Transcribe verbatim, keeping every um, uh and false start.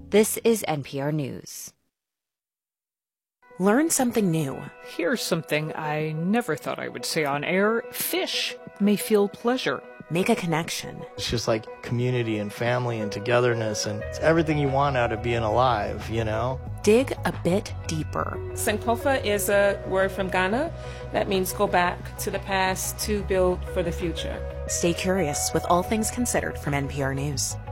This is N P R News. Learn something new. Here's something I never thought I would say on air. Fish may feel pleasure. Make a connection. It's just like community and family and togetherness, and it's everything you want out of being alive, you know? Dig a bit deeper. Sankofa is a word from Ghana that means go back to the past to build for the future. Stay curious with All Things Considered from N P R News.